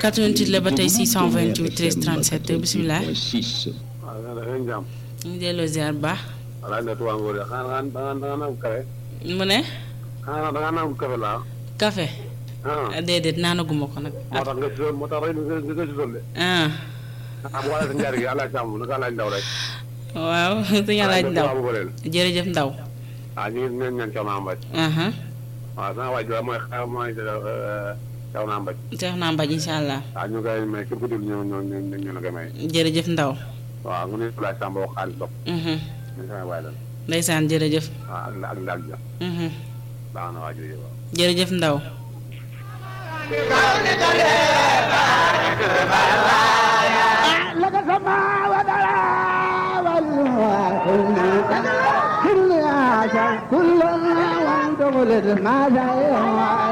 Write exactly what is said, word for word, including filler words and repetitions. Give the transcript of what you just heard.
quatre-vingt-huit la ba tey six cent vingt-huit treize trente-sept bisimilah. waaw da ngeen jàmm. ñu ngi delloo ziar bu baax. voilà ne tubaab Ngor de xanaa da nga da nga naan café. mu ne. xanaa da nga naan café laa. café. ah déedéet naanaguma ko nag. moo tax nga si moo tax rek nga nga si sol de. ah. ah bu wàllu sa njaar gi alaaj sàmm naka alaaj ndaw rek. waaw sëñ Alaaj Ndaw jërëjëf Ndaw. ah ñu ngi leen ñaan Thiaw Naa Mbaj. waaw sama waaj bi mooy xa mooy Thiaw Naa Mbaj. Thiaw Naa Mbaj incha allah. waaw ñu ngi koy may képp ku dul ñu ñu ñu ñu la koy may. jërëjëf Ndaw. waaw mu ne alaaj sàmm wax xaalis bopp. ñu sama waay la. ndeysaan jërëjëf. waaw ak ak ndaag ja. baax na waa jërëjëf waaw. jërëjëf Ndaw. كل ما وانت ولد ما